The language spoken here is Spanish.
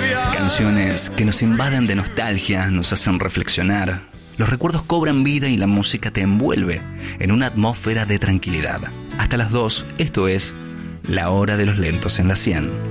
Canciones que nos invaden de nostalgia, nos hacen reflexionar. Los recuerdos cobran vida y la música te envuelve en una atmósfera de tranquilidad. Hasta las 2, esto es La Hora de los Lentos en la 100.